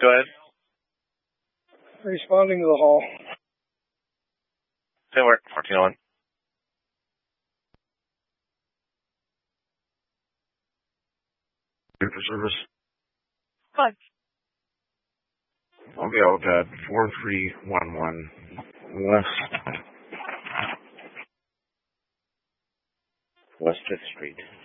Go ahead. Responding to the hall. Say where? 1401. For service. Hi. Okay, I'll 4311 West 5th Street.